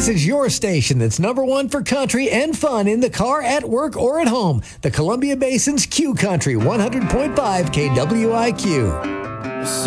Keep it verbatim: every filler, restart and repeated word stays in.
This is your station that's number one for country and fun in the car, at work, or at home. The Columbia Basin's Q Country, one hundred point five K W I Q.